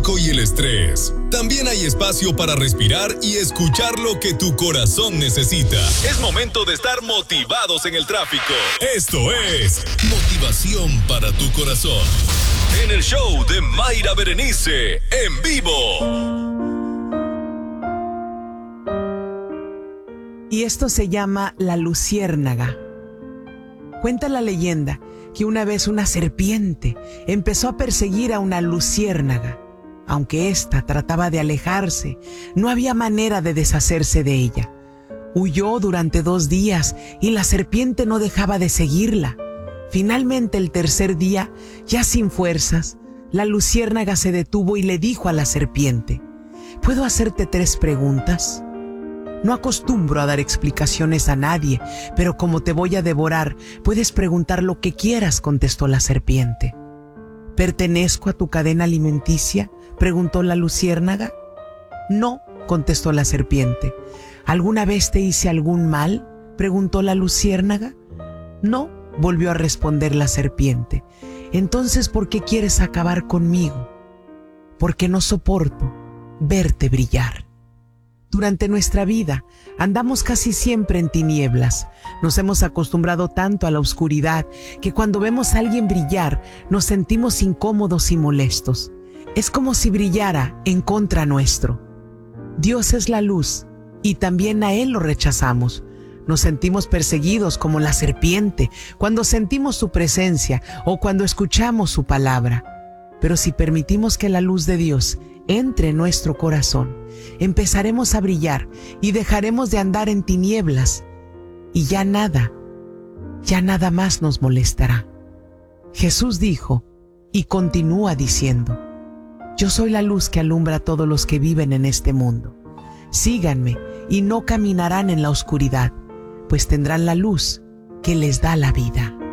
tráfico y el estrés. También hay espacio para respirar y escuchar lo que tu corazón necesita. Es momento de estar motivados en el tráfico. Esto es Motivación para tu corazón. En el show de Mayra Berenice, en vivo. Y esto se llama la luciérnaga. Cuenta la leyenda que una vez una serpiente empezó a perseguir a una luciérnaga. Aunque ésta trataba de alejarse, no había manera de deshacerse de ella. Huyó durante 2 días y la serpiente no dejaba de seguirla. Finalmente, el tercer día, ya sin fuerzas, la luciérnaga se detuvo y le dijo a la serpiente: ¿puedo hacerte 3 preguntas? No acostumbro a dar explicaciones a nadie, pero como te voy a devorar, puedes preguntar lo que quieras, contestó la serpiente. ¿Pertenezco a tu cadena alimenticia?, preguntó la luciérnaga. No, contestó la serpiente. ¿Alguna vez te hice algún mal?, preguntó la luciérnaga. No, volvió a responder la serpiente. Entonces, ¿por qué quieres acabar conmigo? Porque no soporto verte brillar. Durante nuestra vida andamos casi siempre en tinieblas. Nos hemos acostumbrado tanto a la oscuridad que cuando vemos a alguien brillar nos sentimos incómodos y molestos. Es como si brillara en contra nuestro. Dios es la luz y también a Él lo rechazamos. Nos sentimos perseguidos como la serpiente cuando sentimos su presencia o cuando escuchamos su palabra. Pero si permitimos que la luz de Dios entre en nuestro corazón, empezaremos a brillar y dejaremos de andar en tinieblas y ya nada más nos molestará. Jesús dijo y continúa diciendo: yo soy la luz que alumbra a todos los que viven en este mundo. Síganme y no caminarán en la oscuridad, pues tendrán la luz que les da la vida.